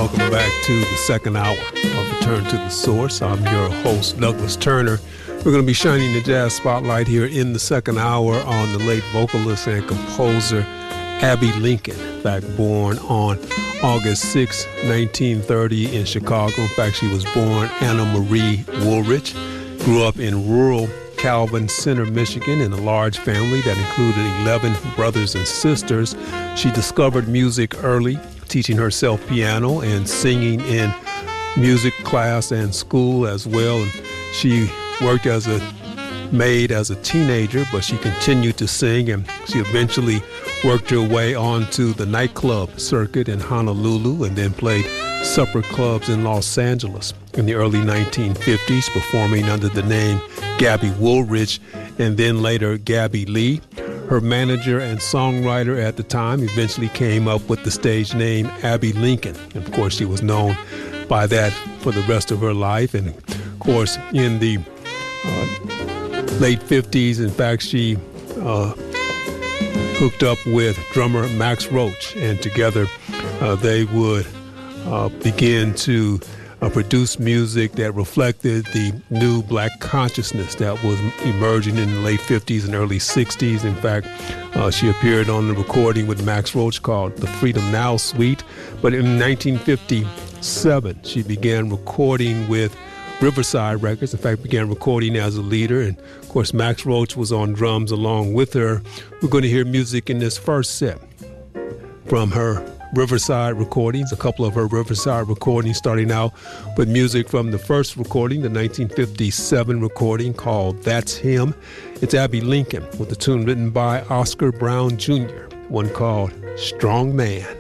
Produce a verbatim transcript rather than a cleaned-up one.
welcome back to the second hour of Return to the Source. I'm your host, Douglas Turner. We're going to be shining the jazz spotlight here in the second hour on the late vocalist and composer Abbey Lincoln. In fact, born on August sixth, nineteen thirty in Chicago. In fact, she was born Anna Marie Woolrich. Grew up in rural Calvin Center, Michigan, in a large family that included eleven brothers and sisters. She discovered music early, teaching herself piano and singing in music class and school as well. And she worked as a maid as a teenager, but she continued to sing, and she eventually worked her way onto the nightclub circuit in Honolulu and then played supper clubs in Los Angeles in the early nineteen fifties, performing under the name Gabby Woolrich and then later Gabby Lee. Her manager and songwriter at the time eventually came up with the stage name Abbey Lincoln. And of course, she was known by that for the rest of her life. And of course, in the uh, late fifties, in fact, she uh, hooked up with drummer Max Roach, and together uh, they would uh, begin to Uh, produced music that reflected the new black consciousness that was emerging in the late fifties and early sixties. In fact, uh, she appeared on the recording with Max Roach called the Freedom Now Suite. But in nineteen fifty-seven, she began recording with Riverside Records. In fact, began recording as a leader. And of course, Max Roach was on drums along with her. We're going to hear music in this first set from her Riverside recordings, a couple of her Riverside recordings, starting out with music from the first recording, the nineteen fifty-seven recording called That's Him. It's Abbey Lincoln with a tune written by Oscar Brown Junior, one called Strong Man.